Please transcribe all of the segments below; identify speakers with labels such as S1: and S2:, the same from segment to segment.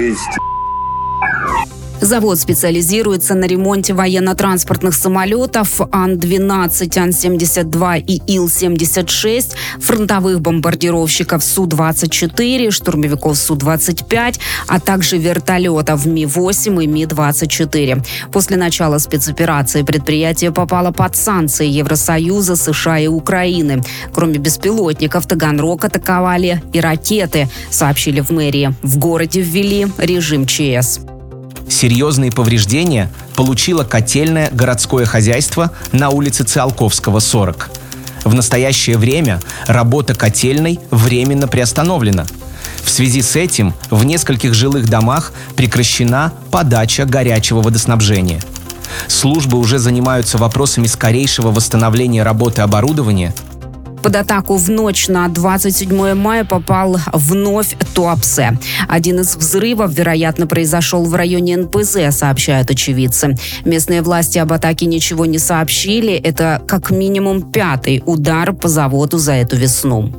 S1: есть.
S2: Завод специализируется на ремонте военно-транспортных самолетов Ан-12, Ан-72 и Ил-76, фронтовых бомбардировщиков Су-24, штурмовиков Су-25, а также вертолетов Ми-8 и Ми-24. После начала спецоперации предприятие попало под санкции Евросоюза, США и Украины. Кроме беспилотников, Таганрог атаковали и ракеты, сообщили в мэрии. В городе ввели режим ЧС.
S3: Серьезные повреждения получило котельное городское хозяйство на улице Циолковского, 40. В настоящее время работа котельной временно приостановлена. В связи с этим в нескольких жилых домах прекращена подача горячего водоснабжения. Службы уже занимаются вопросами скорейшего восстановления работы оборудования.
S2: Под атаку в ночь на 27 мая попал вновь Туапсе. Один из взрывов, вероятно, произошел в районе НПЗ, сообщают очевидцы. Местные власти об атаке ничего не сообщили. Это как минимум 5-й удар по заводу за эту весну.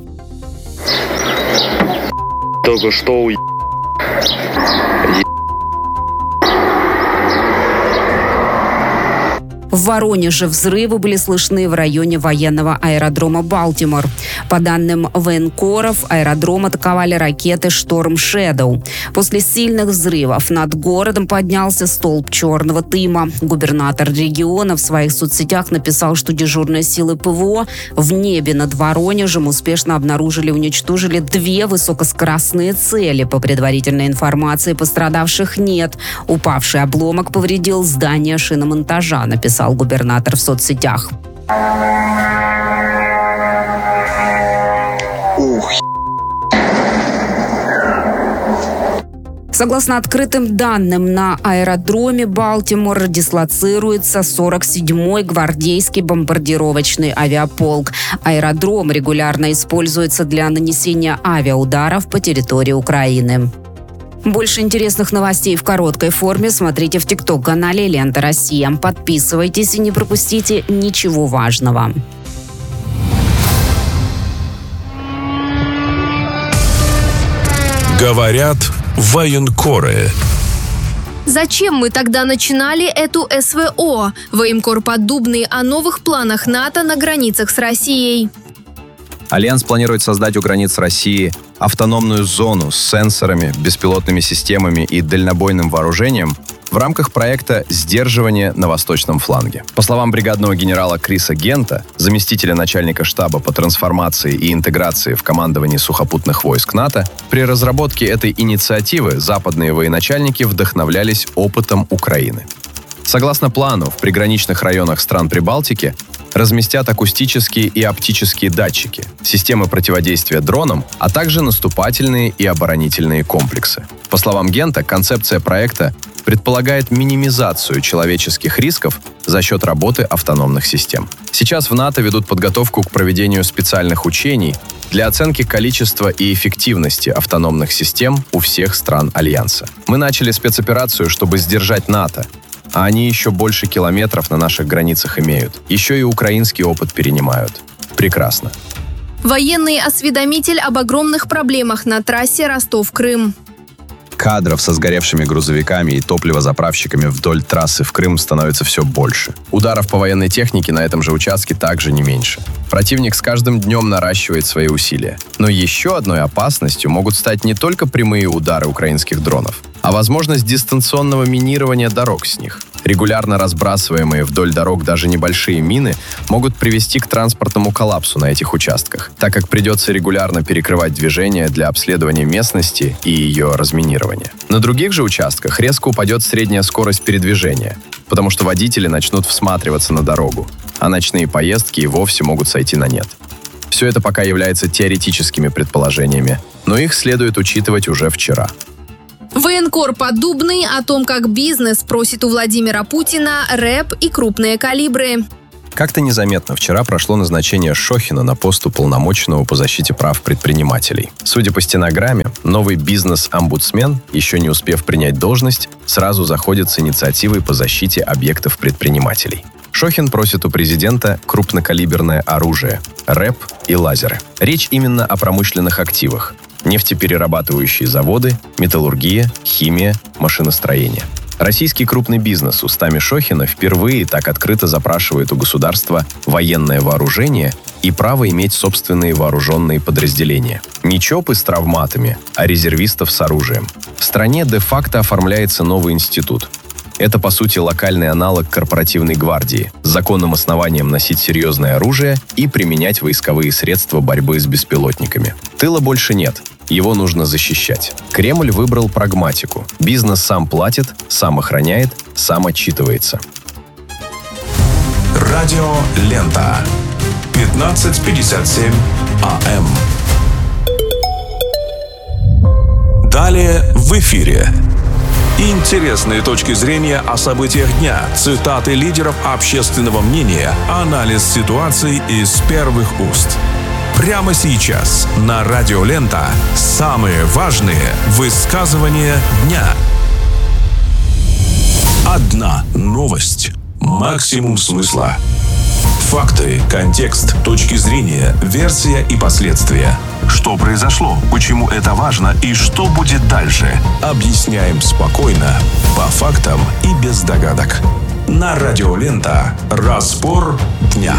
S1: Только что
S2: В Воронеже взрывы были слышны в районе военного аэродрома Балтимор. По данным военкоров, аэродром атаковали ракеты «Шторм Шэдоу». После сильных взрывов над городом поднялся столб черного дыма. Губернатор региона в своих соцсетях написал, что дежурные силы ПВО в небе над Воронежем успешно обнаружили и уничтожили 2 высокоскоростные цели. По предварительной информации, пострадавших нет. Упавший обломок повредил здание шиномонтажа, написал губернатор в соцсетях. Согласно открытым данным, на аэродроме Балтимор дислоцируется 47-й гвардейский бомбардировочный авиаполк. Аэродром регулярно используется для нанесения авиаударов по территории Украины. Больше интересных новостей в короткой форме смотрите в ТикТок-канале «Лента Россия». Подписывайтесь и не пропустите ничего важного.
S4: Говорят военкоры.
S5: Зачем мы тогда начинали эту СВО? Военкор Поддубный о новых планах НАТО на границах с Россией.
S6: Альянс планирует создать у границ России автономную зону с сенсорами, беспилотными системами и дальнобойным вооружением в рамках проекта «Сдерживание на восточном фланге». По словам бригадного генерала Криса Гента, заместителя начальника штаба по трансформации и интеграции в командовании сухопутных войск НАТО, при разработке этой инициативы западные военачальники вдохновлялись опытом Украины. Согласно плану, в приграничных районах стран Прибалтики разместят акустические и оптические датчики, системы противодействия дронам, а также наступательные и оборонительные комплексы. По словам Гента, концепция проекта предполагает минимизацию человеческих рисков за счет работы автономных систем. Сейчас в НАТО ведут подготовку к проведению специальных учений для оценки количества и эффективности автономных систем у всех стран Альянса. Мы начали спецоперацию, чтобы сдержать НАТО, а они еще больше километров на наших границах имеют. Еще и украинский опыт перенимают. Прекрасно.
S5: Военный осведомитель об огромных проблемах на трассе Ростов-Крым.
S6: Кадров со сгоревшими грузовиками и топливозаправщиками вдоль трассы в Крым становится все больше. Ударов по военной технике на этом же участке также не меньше. Противник с каждым днем наращивает свои усилия. Но еще одной опасностью могут стать не только прямые удары украинских дронов, а возможность дистанционного минирования дорог с них. Регулярно разбрасываемые вдоль дорог даже небольшие мины могут привести к транспортному коллапсу на этих участках, так как придется регулярно перекрывать движение для обследования местности и ее разминирования. На других же участках резко упадет средняя скорость передвижения, потому что водители начнут всматриваться на дорогу, а ночные поездки и вовсе могут сойти на нет. Все это пока является теоретическими предположениями, но их следует учитывать уже вчера.
S5: Военкор Поддубный о том, как бизнес просит у Владимира Путина рэп и крупные калибры.
S6: Как-то незаметно вчера прошло назначение Шохина на пост уполномоченного по защите прав предпринимателей. Судя по стенограмме, новый бизнес-омбудсмен, еще не успев принять должность, сразу заходит с инициативой по защите объектов предпринимателей. Шохин просит у президента крупнокалиберное оружие, рэп и лазеры. Речь именно о промышленных активах. Нефтеперерабатывающие заводы, металлургия, химия, машиностроение. Российский крупный бизнес устами Шохина впервые так открыто запрашивает у государства военное вооружение и право иметь собственные вооруженные подразделения. Не ЧОПы с травматами, а резервистов с оружием. В стране де-факто оформляется новый институт. Это, по сути, локальный аналог корпоративной гвардии, с законным основанием носить серьезное оружие и применять войсковые средства борьбы с беспилотниками. Тыла больше нет. Его нужно защищать. Кремль выбрал прагматику. Бизнес сам платит, сам охраняет, сам отчитывается.
S4: Радио Лента. 15:57 АМ. Далее в эфире. Интересные точки зрения о событиях дня, цитаты лидеров общественного мнения, анализ ситуации из первых уст. Прямо сейчас на Радио Лента самые важные высказывания дня. Одна новость. Максимум смысла. Факты, контекст, точки зрения, версия и последствия. Что произошло, почему это важно и что будет дальше? Объясняем спокойно, по фактам и без догадок. На Радио Лента. Разбор дня.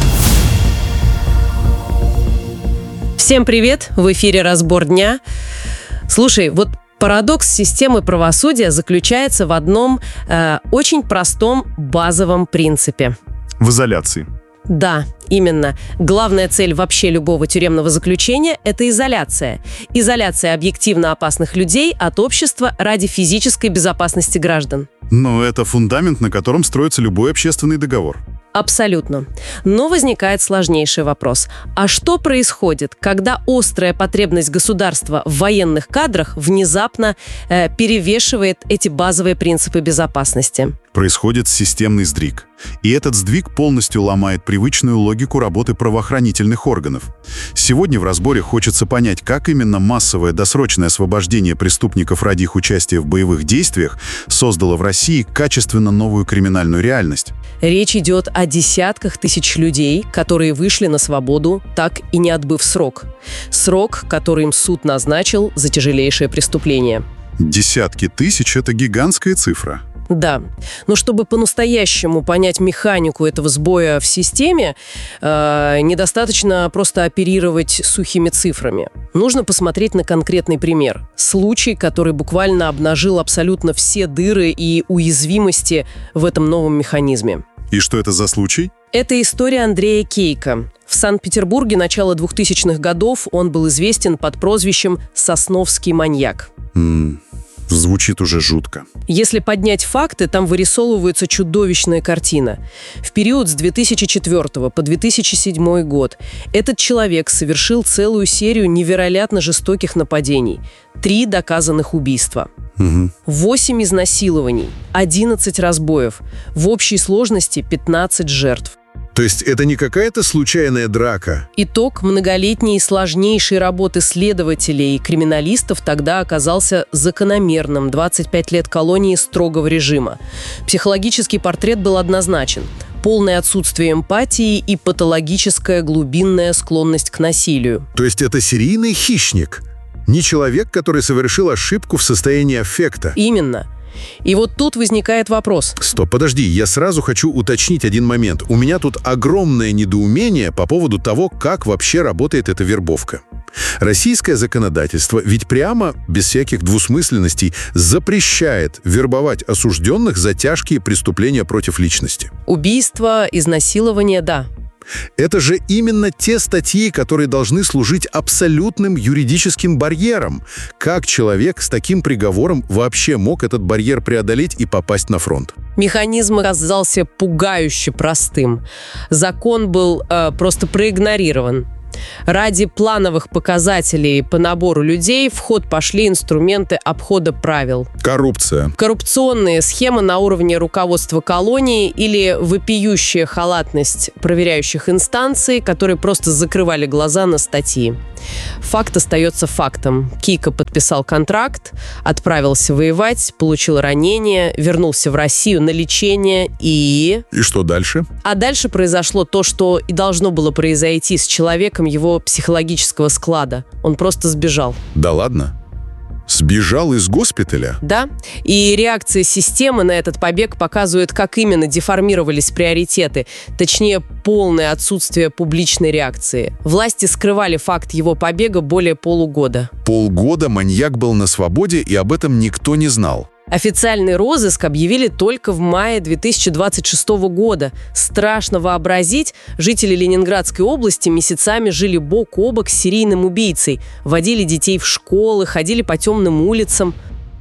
S1: Всем привет! В эфире «Разбор дня». Слушай, вот парадокс системы правосудия заключается в одном очень простом базовом принципе.
S7: В изоляции.
S1: Да, именно. Главная цель вообще любого тюремного заключения – это изоляция. Изоляция объективно опасных людей от общества ради физической безопасности граждан.
S7: Но это фундамент, на котором строится любой общественный договор.
S1: Абсолютно. Но возникает сложнейший вопрос. А что происходит, когда острая потребность государства в военных кадрах внезапно перевешивает эти базовые принципы безопасности?
S7: Происходит системный сдвиг. И этот сдвиг полностью ломает привычную логику работы правоохранительных органов. Сегодня в разборе хочется понять, как именно массовое досрочное освобождение преступников ради их участия в боевых действиях создало в России качественно новую криминальную реальность.
S1: Речь идет о десятках тысяч людей, которые вышли на свободу, так и не отбыв срок. Срок, который им суд назначил за тяжелейшее преступление.
S7: Десятки тысяч – это гигантская цифра.
S1: Да, но чтобы по-настоящему понять механику этого сбоя в системе, недостаточно просто оперировать сухими цифрами. Нужно посмотреть на конкретный пример. Случай, который буквально обнажил абсолютно все дыры и уязвимости в этом новом механизме.
S7: И что это за случай?
S1: Это история Андрея Кейка. В Санкт-Петербурге начала 2000-х годов он был известен под прозвищем «Сосновский маньяк».
S7: Звучит уже жутко.
S1: Если поднять факты, там вырисовывается чудовищная картина. В период с 2004 по 2007 год этот человек совершил целую серию невероятно жестоких нападений. 3 доказанных убийства. 8 изнасилований, 11 разбоев. В общей сложности 15 жертв.
S8: То есть это не какая-то случайная драка?
S1: Итог многолетней и сложнейшей работы следователей и криминалистов тогда оказался закономерным. 25 лет колонии строгого режима. Психологический портрет был однозначен. Полное отсутствие эмпатии и патологическая глубинная склонность к насилию.
S8: То есть это серийный хищник? Не человек, который совершил ошибку в состоянии аффекта?
S1: Именно. И вот тут возникает вопрос.
S8: Стоп, подожди, я сразу хочу уточнить один момент. У меня тут огромное недоумение по поводу того, как вообще работает эта вербовка. Российское законодательство ведь прямо, без всяких двусмысленностей, запрещает вербовать осужденных за тяжкие преступления против личности.
S1: Убийство, изнасилование, да.
S8: Это же именно те статьи, которые должны служить абсолютным юридическим барьером. Как человек с таким приговором вообще мог этот барьер преодолеть и попасть на фронт?
S1: Механизм оказался пугающе простым. Закон был просто проигнорирован. Ради плановых показателей по набору людей в ход пошли инструменты обхода правил.
S7: Коррупция.
S1: Коррупционные схемы на уровне руководства колонии или вопиющая халатность проверяющих инстанций, которые просто закрывали глаза на статьи. Факт остается фактом. Кика подписал контракт, отправился воевать, получил ранение, вернулся в Россию на лечение и...
S8: И что дальше?
S1: А дальше произошло то, что и должно было произойти с человеком его психологического склада. Он просто сбежал.
S8: Да ладно? Сбежал из госпиталя?
S1: Да, и реакция системы на этот побег показывает, как именно деформировались приоритеты, точнее, полное отсутствие публичной реакции. Власти скрывали факт его побега более полугода.
S8: Полгода маньяк был на свободе, и об этом никто не знал.
S1: Официальный розыск объявили только в мае 2026 года. Страшно вообразить, жители Ленинградской области месяцами жили бок о бок с серийным убийцей, водили детей в школы, ходили по темным улицам.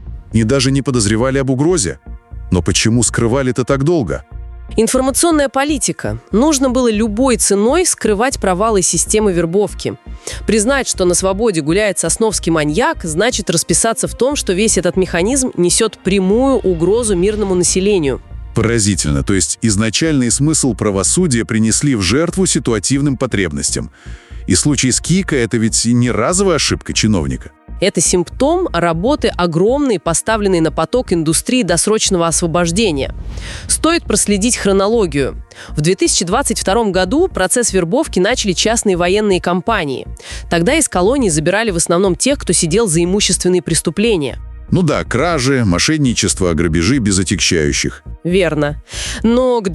S8: И даже не подозревали об угрозе. Но почему скрывали-то так долго?
S1: Информационная политика. Нужно было любой ценой скрывать провалы системы вербовки. Признать, что на свободе гуляет сосновский маньяк, значит расписаться в том, что весь этот механизм несет прямую угрозу мирному населению.
S8: Поразительно. То есть изначальный смысл правосудия принесли в жертву ситуативным потребностям. И случай с Кика – это ведь не разовая ошибка чиновника.
S1: Это симптом работы огромной, поставленной на поток индустрии досрочного освобождения. Стоит проследить хронологию. В 2022 году процесс вербовки начали частные военные компании. Тогда из колоний забирали в основном тех, кто сидел за имущественные преступления.
S8: Ну да, кражи, мошенничество, грабежи без отягчающих.
S1: Верно. Но к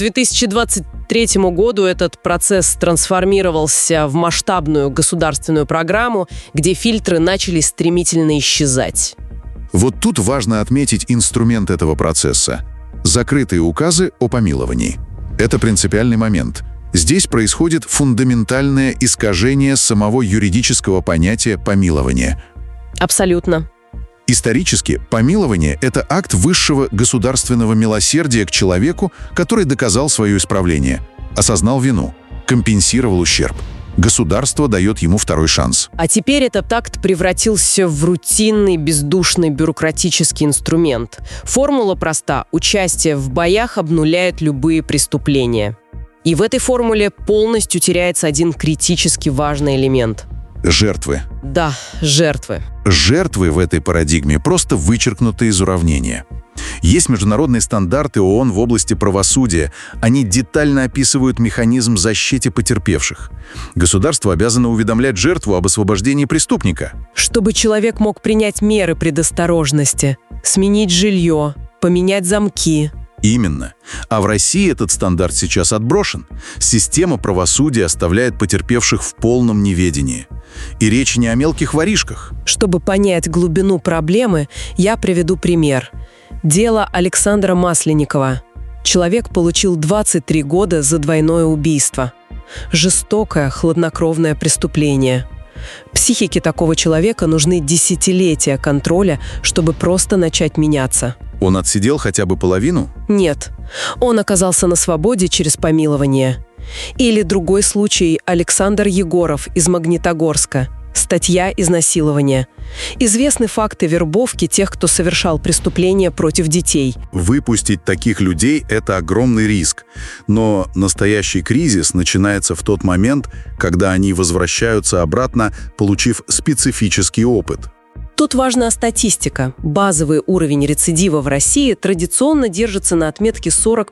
S1: 2023 году этот процесс трансформировался в масштабную государственную программу, где фильтры начали стремительно исчезать.
S8: Вот тут важно отметить инструмент этого процесса – закрытые указы о помиловании. Это принципиальный момент. Здесь происходит фундаментальное искажение самого юридического понятия помилования.
S1: Абсолютно.
S8: Исторически, помилование – это акт высшего государственного милосердия к человеку, который доказал свое исправление, осознал вину, компенсировал ущерб. Государство дает ему второй шанс.
S1: А теперь этот акт превратился в рутинный, бездушный бюрократический инструмент. Формула проста – участие в боях обнуляет любые преступления. И в этой формуле полностью теряется один критически важный элемент.
S8: Жертвы.
S1: Да, жертвы.
S8: Жертвы в этой парадигме просто вычеркнуты из уравнения. Есть международные стандарты ООН в области правосудия. Они детально описывают механизм защиты потерпевших. Государство обязано уведомлять жертву об освобождении преступника.
S1: Чтобы человек мог принять меры предосторожности, сменить жилье, поменять замки.
S8: Именно. А в России этот стандарт сейчас отброшен. Система правосудия оставляет потерпевших в полном неведении. И речь не о мелких воришках.
S1: Чтобы понять глубину проблемы, я приведу пример. Дело Александра Масленникова. Человек получил 23 года за двойное убийство. Жестокое, хладнокровное преступление. Психике такого человека нужны десятилетия контроля, чтобы просто начать меняться.
S8: Он отсидел хотя бы половину?
S1: Нет. Он оказался на свободе через помилование. Или другой случай – Александр Егоров из Магнитогорска. Статья «Изнасилование». Известны факты вербовки тех, кто совершал преступления против детей.
S8: Выпустить таких людей – это огромный риск. Но настоящий кризис начинается в тот момент, когда они возвращаются обратно, получив специфический опыт.
S1: Тут важна статистика. Базовый уровень рецидива в России традиционно держится на отметке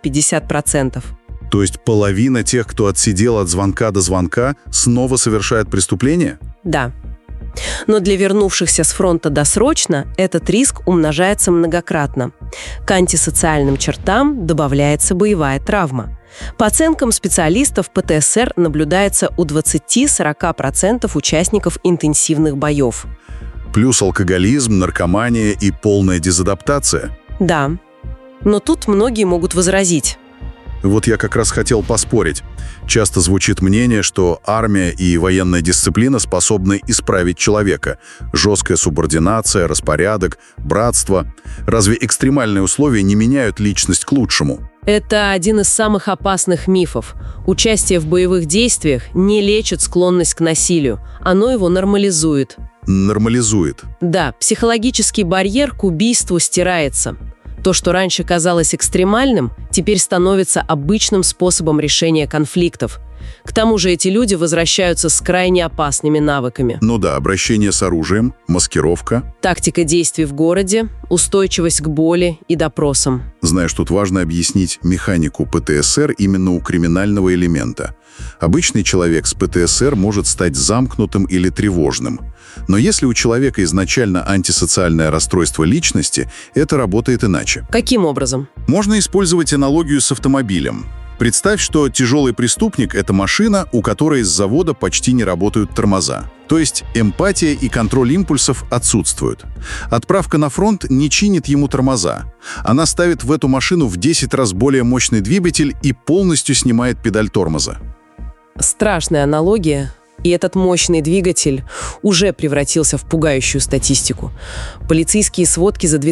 S1: 40-50%.
S8: То есть половина тех, кто отсидел от звонка до звонка, снова совершает преступление?
S1: Да. Но для вернувшихся с фронта досрочно этот риск умножается многократно. К антисоциальным чертам добавляется боевая травма. По оценкам специалистов, ПТСР наблюдается у 20-40% участников интенсивных боев.
S8: Плюс алкоголизм, наркомания и полная дезадаптация?
S1: Да. Но тут многие могут возразить.
S8: Вот я как раз хотел поспорить. Часто звучит мнение, что армия и военная дисциплина способны исправить человека. Жесткая субординация, распорядок, братство. Разве экстремальные условия не меняют личность к лучшему?
S1: Это один из самых опасных мифов. Участие в боевых действиях не лечит склонность к насилию. Оно его нормализует.
S8: Нормализует.
S1: Да, психологический барьер к убийству стирается. То, что раньше казалось экстремальным, теперь становится обычным способом решения конфликтов. К тому же эти люди возвращаются с крайне опасными навыками.
S7: Ну да, обращение с оружием, маскировка.
S1: Тактика действий в городе, устойчивость к боли и допросам.
S7: Знаешь, тут важно объяснить механику ПТСР именно у криминального элемента. Обычный человек с ПТСР может стать замкнутым или тревожным. Но если у человека изначально антисоциальное расстройство личности, это работает иначе.
S1: Каким образом?
S7: Можно использовать аналогию с автомобилем. Представь, что тяжелый преступник – это машина, у которой с завода почти не работают тормоза. То есть эмпатия и контроль импульсов отсутствуют. Отправка на фронт не чинит ему тормоза. Она ставит в эту машину в 10 раз более мощный двигатель и полностью снимает педаль тормоза.
S1: Страшная аналогия. И этот мощный двигатель уже превратился в пугающую статистику. Полицейские сводки за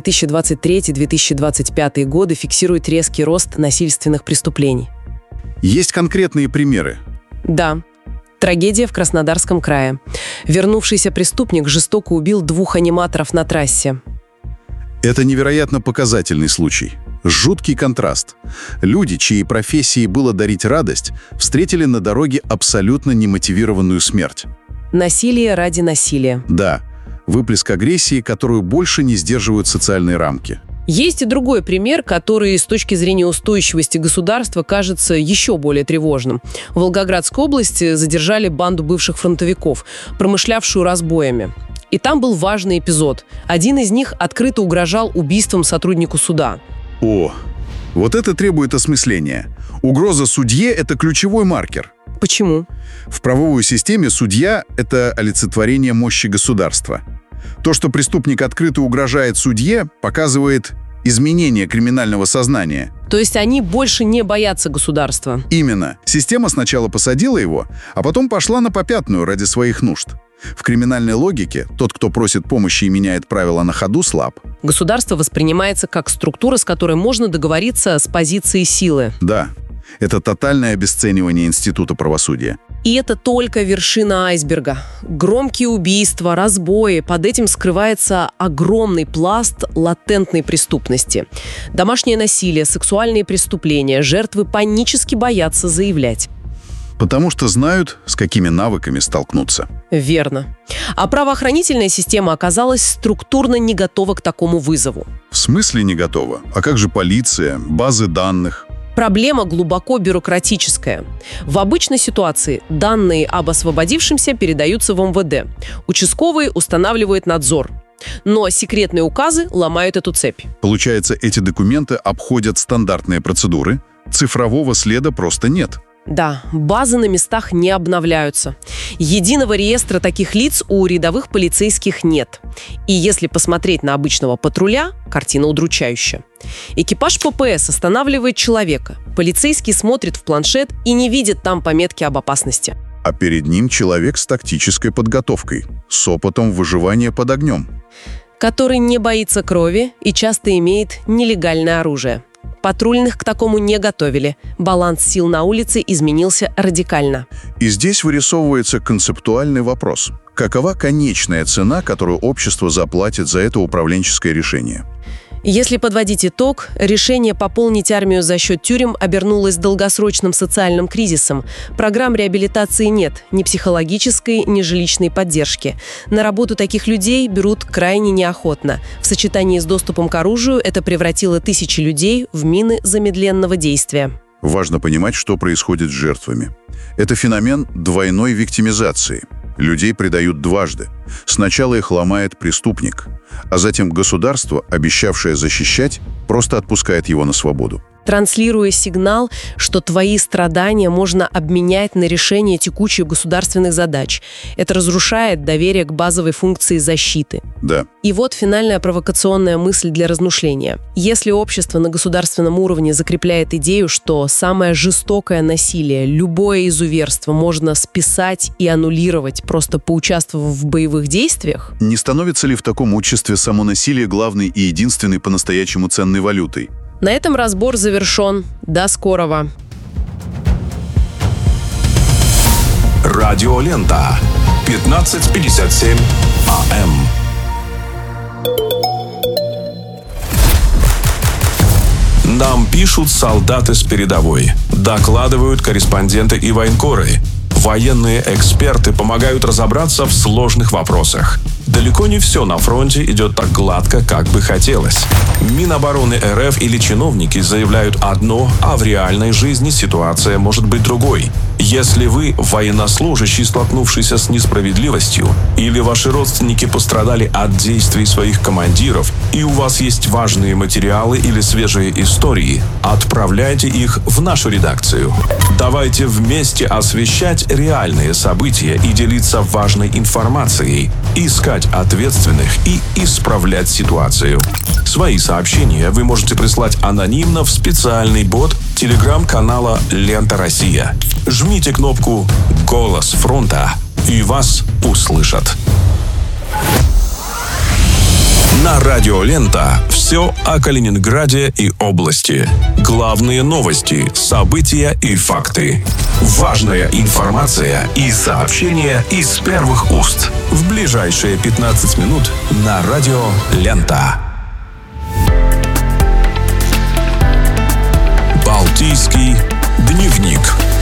S1: 2023-2025 годы фиксируют резкий рост насильственных преступлений.
S7: Есть конкретные примеры?
S1: Да. Трагедия в Краснодарском крае. Вернувшийся преступник жестоко убил 2 аниматоров на трассе.
S7: Это невероятно показательный случай. Жуткий контраст. Люди, чьей профессией было дарить радость, встретили на дороге абсолютно немотивированную смерть.
S1: Насилие ради насилия.
S7: Да, выплеск агрессии, которую больше не сдерживают социальные рамки.
S1: Есть и другой пример, который с точки зрения устойчивости государства кажется еще более тревожным. В Волгоградской области задержали банду бывших фронтовиков, промышлявшую разбоями. И там был важный эпизод. Один из них открыто угрожал убийством сотруднику суда.
S7: О, вот это требует осмысления. Угроза судье – это ключевой маркер.
S1: Почему?
S7: В правовой системе судья – это олицетворение мощи государства. То, что преступник открыто угрожает судье, показывает изменение криминального сознания.
S1: То есть они больше не боятся государства?
S7: Именно. Система сначала посадила его, а потом пошла на попятную ради своих нужд. В криминальной логике тот, кто просит помощи и меняет правила на ходу, слаб.
S1: Государство воспринимается как структура, с которой можно договориться с позиции силы.
S7: Да, это тотальное обесценивание института правосудия.
S1: И это только вершина айсберга. Громкие убийства, разбои. Под этим скрывается огромный пласт латентной преступности. Домашнее насилие, сексуальные преступления. Жертвы панически боятся заявлять.
S7: Потому что знают, с какими навыками столкнуться.
S1: Верно. А правоохранительная система оказалась структурно не готова к такому вызову.
S7: В смысле не готова? А как же полиция, базы данных?
S1: Проблема глубоко бюрократическая. В обычной ситуации данные об освободившемся передаются в МВД. Участковый устанавливает надзор. Но секретные указы ломают эту цепь.
S7: Получается, эти документы обходят стандартные процедуры, цифрового следа просто нет.
S1: Да, базы на местах не обновляются. Единого реестра таких лиц у рядовых полицейских нет. И если посмотреть на обычного патруля, картина удручающая. Экипаж ППС останавливает человека. Полицейский смотрит в планшет и не видит там пометки об опасности.
S7: А перед ним человек с тактической подготовкой, с опытом выживания под огнем.
S1: Который не боится крови и часто имеет нелегальное оружие. Патрульных к такому не готовили. Баланс сил на улице изменился радикально.
S7: И здесь вырисовывается концептуальный вопрос. Какова конечная цена, которую общество заплатит за это управленческое решение?
S1: Если подводить итог, решение пополнить армию за счет тюрем обернулось долгосрочным социальным кризисом. Программ реабилитации нет, ни психологической, ни жилищной поддержки. На работу таких людей берут крайне неохотно. В сочетании с доступом к оружию это превратило тысячи людей в мины замедленного действия.
S7: Важно понимать, что происходит с жертвами. Это феномен двойной виктимизации. Людей предают дважды. Сначала их ломает преступник, а затем государство, обещавшее защищать, просто отпускает его на свободу.
S1: Транслируя сигнал, что твои страдания можно обменять на решение текущих государственных задач. Это разрушает доверие к базовой функции защиты.
S7: Да.
S1: И вот финальная провокационная мысль для размышления. Если общество на государственном уровне закрепляет идею, что самое жестокое насилие, любое изуверство можно списать и аннулировать, просто поучаствовав в боевых действиях,
S7: не становится ли в таком обществе само насилие главной и единственной по-настоящему ценной валютой?
S1: На этом разбор завершен. До скорого.
S4: Радиолента. 15:57 АМ. Нам пишут солдаты с передовой, докладывают корреспонденты и военкоры. Военные эксперты помогают разобраться в сложных вопросах. Далеко не все на фронте идет так гладко, как бы хотелось. Минобороны РФ или чиновники заявляют одно, а в реальной жизни ситуация может быть другой. Если вы военнослужащий, столкнувшийся с несправедливостью, или ваши родственники пострадали от действий своих командиров, и у вас есть важные материалы или свежие истории, отправляйте их в нашу редакцию. Давайте вместе освещать реальные события и делиться важной информацией, искать ответственных и исправлять ситуацию. Свои сообщения вы можете прислать анонимно в специальный бот телеграм-канала «Лента Россия». Жмите кнопку «Голос фронта» и вас услышат. На радио «Лента» все о Калининграде и области. Главные новости, события и факты. Важная информация и сообщения из первых уст. В ближайшие 15 минут на радио «Лента». Балтийский дневник.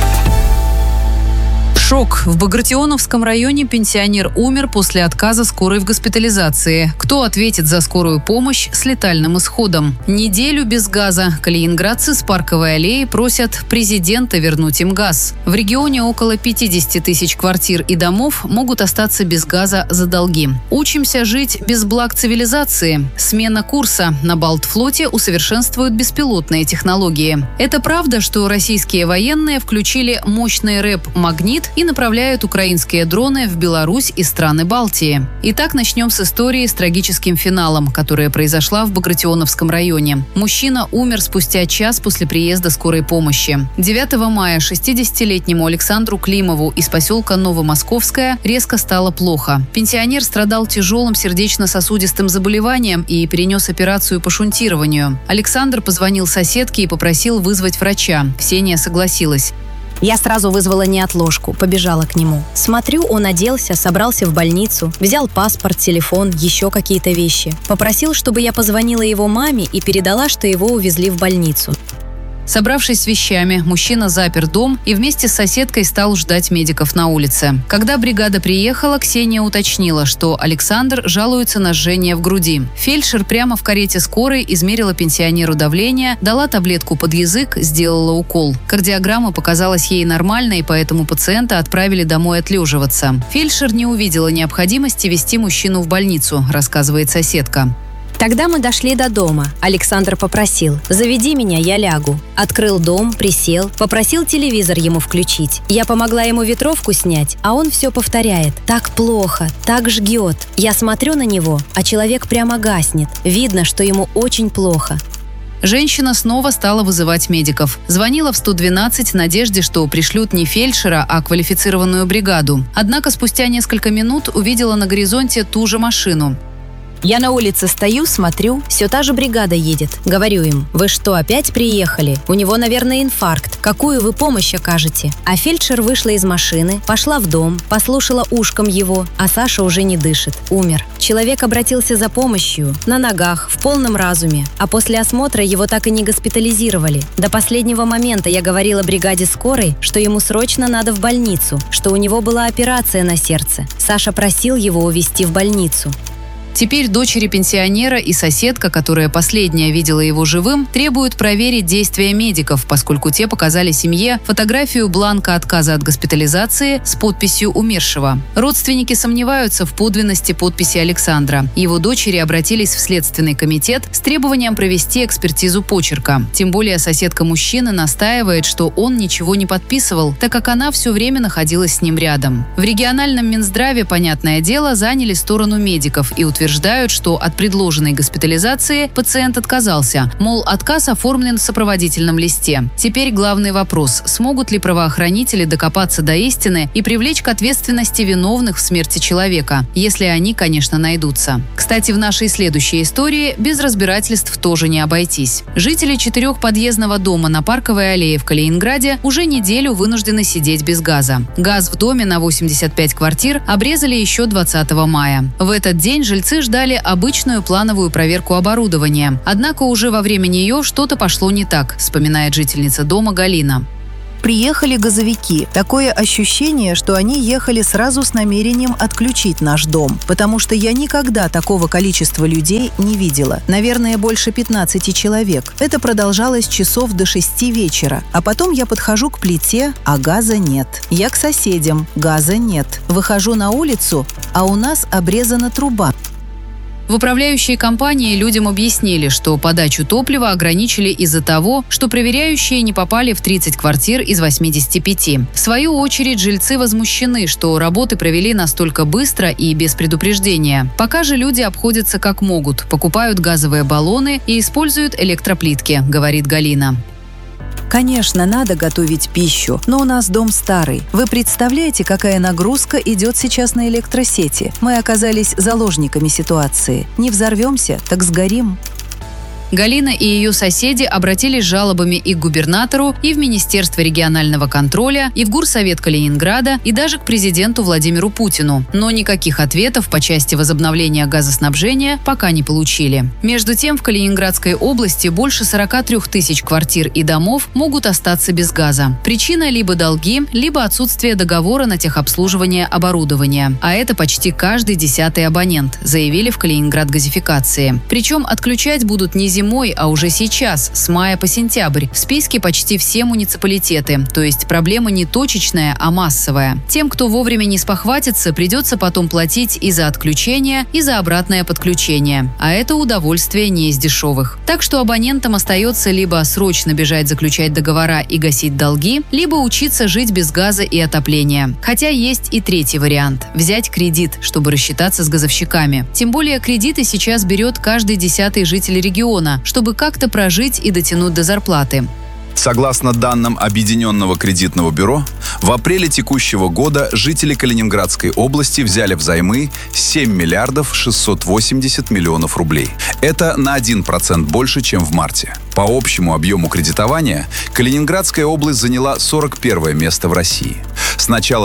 S9: Шок. В Багратионовском районе пенсионер умер после отказа скорой в госпитализации. Кто ответит за скорую помощь с летальным исходом? Неделю без газа. Калининградцы с Парковой аллеи просят президента вернуть им газ. В регионе около 50 тысяч квартир и домов могут остаться без газа за долги. Учимся жить без благ цивилизации. Смена курса. На Балтфлоте усовершенствуют беспилотные технологии. Это правда, что российские военные включили мощный рэп «Магнит» и направляют украинские дроны в Беларусь и страны Балтии. Итак, начнем с истории с трагическим финалом, которая произошла в Багратионовском районе. Мужчина умер спустя час после приезда скорой помощи. 9 мая 60-летнему Александру Климову из поселка Новомосковская резко стало плохо. Пенсионер страдал тяжелым сердечно-сосудистым заболеванием и перенес операцию по шунтированию. Александр позвонил соседке и попросил вызвать врача. Ксения согласилась.
S10: Я сразу вызвала неотложку, побежала к нему. Смотрю, он оделся, собрался в больницу, взял паспорт, телефон, еще какие-то вещи. Попросил, чтобы я позвонила его маме и передала, что его увезли в больницу.
S9: Собравшись с вещами, мужчина запер дом и вместе с соседкой стал ждать медиков на улице. Когда бригада приехала, Ксения уточнила, что Александр жалуется на жжение в груди. Фельдшер прямо в карете скорой измерила пенсионеру давление, дала таблетку под язык, сделала укол. Кардиограмма показалась ей нормальной, поэтому пациента отправили домой отлеживаться. Фельдшер не увидела необходимости везти мужчину в больницу, рассказывает соседка.
S10: Тогда мы дошли до дома. Александр попросил: «Заведи меня, я лягу». Открыл дом, присел, попросил телевизор ему включить. Я помогла ему ветровку снять, а он все повторяет: «Так плохо, так жгет». Я смотрю на него, а человек прямо гаснет. Видно, что ему очень плохо.
S9: Женщина снова стала вызывать медиков. Звонила в 112 в надежде, что пришлют не фельдшера, а квалифицированную бригаду. Однако спустя несколько минут увидела на горизонте ту же машину.
S10: Я на улице стою, смотрю, все та же бригада едет. Говорю им: «Вы что, опять приехали? У него, наверное, инфаркт. Какую вы помощь окажете?» А фельдшер вышла из машины, пошла в дом, послушала ушком его, а Саша уже не дышит, умер. Человек обратился за помощью, на ногах, в полном разуме, а после осмотра его так и не госпитализировали. До последнего момента я говорила бригаде скорой, что ему срочно надо в больницу, что у него была операция на сердце. Саша просил его увезти в больницу.
S9: Теперь дочери пенсионера и соседка, которая последняя видела его живым, требуют проверить действия медиков, поскольку те показали семье фотографию бланка отказа от госпитализации с подписью умершего. Родственники сомневаются в подлинности подписи Александра. Его дочери обратились в Следственный комитет с требованием провести экспертизу почерка. Тем более соседка мужчины настаивает, что он ничего не подписывал, так как она все время находилась с ним рядом. В региональном Минздраве, понятное дело, заняли сторону медиков и утверждают, что от предложенной госпитализации пациент отказался, мол, отказ оформлен в сопроводительном листе. Теперь главный вопрос: смогут ли правоохранители докопаться до истины и привлечь к ответственности виновных в смерти человека, если они, конечно, найдутся. Кстати, в нашей следующей истории без разбирательств тоже не обойтись. Жители 4-подъездного дома на Парковой аллее в Калининграде уже неделю вынуждены сидеть без газа. Газ в доме на 85 квартир обрезали еще 20 мая. В этот день жильцы жильцы ждали обычную плановую проверку оборудования. Однако уже во время нее что-то пошло не так, вспоминает жительница дома Галина.
S11: Приехали газовики. Такое ощущение, что они ехали сразу с намерением отключить наш дом, потому что я никогда такого количества людей не видела. Наверное, больше 15 человек. Это продолжалось часов до 6 вечера. А потом я подхожу к плите, а газа нет. Я к соседям, газа нет. Выхожу на улицу, а у нас обрезана труба.
S9: В управляющей компании людям объяснили, что подачу топлива ограничили из-за того, что проверяющие не попали в 30 квартир из 85. В свою очередь, жильцы возмущены, что работы провели настолько быстро и без предупреждения. Пока же люди обходятся как могут, покупают газовые баллоны и используют электроплитки, говорит Галина.
S11: Конечно, надо готовить пищу, но у нас дом старый. Вы представляете, какая нагрузка идет сейчас на электросети? Мы оказались заложниками ситуации. Не взорвемся, так сгорим.
S9: Галина и ее соседи обратились с жалобами и к губернатору, и в Министерство регионального контроля, и в Горсовет Калининграда, и даже к президенту Владимиру Путину. Но никаких ответов по части возобновления газоснабжения пока не получили. Между тем, в Калининградской области больше 43 тысяч квартир и домов могут остаться без газа. Причина либо долги, либо отсутствие договора на техобслуживание оборудования. А это почти каждый 10-й абонент, заявили в Калининград-газификации. Причем отключать будут не зимой, а уже сейчас, с мая по сентябрь. В списке почти все муниципалитеты, то есть проблема не точечная, а массовая. Тем, кто вовремя не спохватится, придется потом платить и за отключение, и за обратное подключение. А это удовольствие не из дешевых. Так что абонентам остается либо срочно бежать заключать договора и гасить долги, либо учиться жить без газа и отопления. Хотя есть и третий вариант – взять кредит, чтобы рассчитаться с газовщиками. Тем более кредиты сейчас берет каждый 10-й житель региона, чтобы как-то прожить и дотянуть до зарплаты.
S6: Согласно данным Объединенного кредитного бюро, в апреле текущего года жители Калининградской области взяли взаймы 7 миллиардов 680 миллионов рублей. Это на 1% больше, чем в марте. По общему объему кредитования Калининградская область заняла 41 место в России. С начала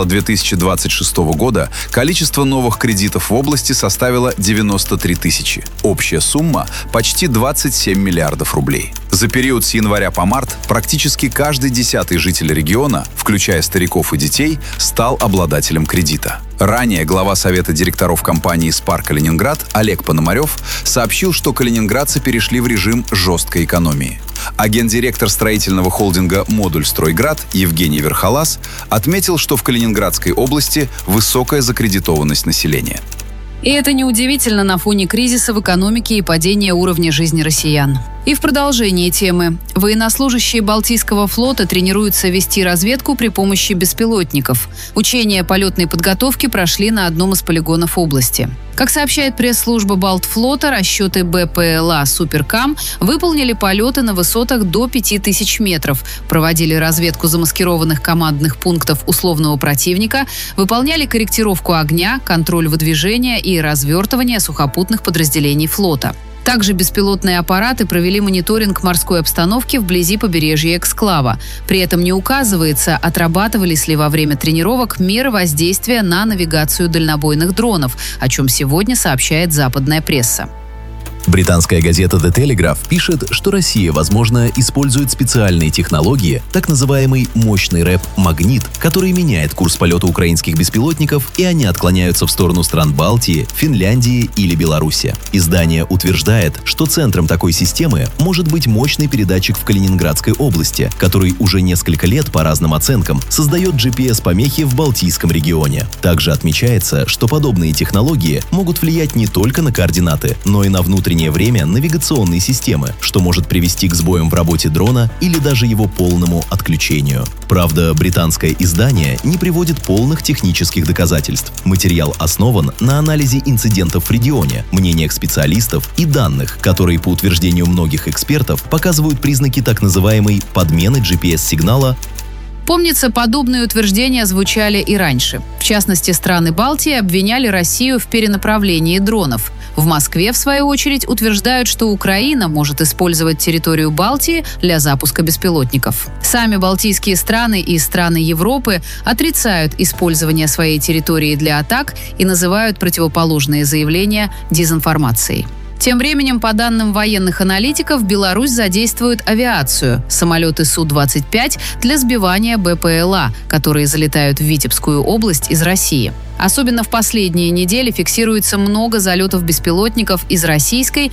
S6: 2026 года количество новых кредитов в области составило 93 тысячи. Общая сумма – почти 27 миллиардов рублей. За период с января по март практически каждый 10-й житель региона, включая стариков и детей, стал обладателем кредита. Ранее глава Совета директоров компании «Спар Калининград» Олег Пономарев сообщил, что калининградцы перешли в режим жесткой экономии. А гендиректор строительного холдинга «Модульстройград» Евгений Верхолаз отметил, что в Калининградской области высокая закредитованность населения.
S9: И это неудивительно на фоне кризиса в экономике и падения уровня жизни россиян. И в продолжении темы. Военнослужащие Балтийского флота тренируются вести разведку при помощи беспилотников. Учения полетной подготовки прошли на одном из полигонов области. Как сообщает пресс-служба Балтфлота, расчеты БПЛА «Суперкам» выполнили полеты на высотах до 5000 метров, проводили разведку замаскированных командных пунктов условного противника, выполняли корректировку огня, контроль выдвижения и развертывание сухопутных подразделений флота. Также беспилотные аппараты провели мониторинг морской обстановки вблизи побережья эксклава. При этом не указывается, отрабатывались ли во время тренировок меры воздействия на навигацию дальнобойных дронов, о чем сегодня сообщает западная пресса.
S12: Британская газета The Telegraph пишет, что Россия, возможно, использует специальные технологии, так называемый мощный рэп «Магнит», который меняет курс полета украинских беспилотников, и они отклоняются в сторону стран Балтии, Финляндии или Беларуси. Издание утверждает, что центром такой системы может быть мощный передатчик в Калининградской области, который уже несколько лет, по разным оценкам, создает GPS-помехи в Балтийском регионе. Также отмечается, что подобные технологии могут влиять не только на координаты, но и на внутреннее время навигационной системы, что может привести к сбоям в работе дрона или даже его полному отключению. Правда, британское издание не приводит полных технических доказательств. Материал основан на анализе инцидентов в регионе, мнениях специалистов и данных, которые, по утверждению многих экспертов, показывают признаки так называемой подмены GPS-сигнала.
S9: Помнится, подобные утверждения звучали и раньше. В частности, страны Балтии обвиняли Россию в перенаправлении дронов. В Москве, в свою очередь, утверждают, что Украина может использовать территорию Балтии для запуска беспилотников. Сами балтийские страны и страны Европы отрицают использование своей территории для атак и называют противоположные заявления дезинформацией. Тем временем, по данным военных аналитиков, Беларусь задействует авиацию, самолеты Су-25 для сбивания БПЛА, которые залетают в Витебскую область из России. Особенно в последние недели фиксируется много залетов беспилотников из российской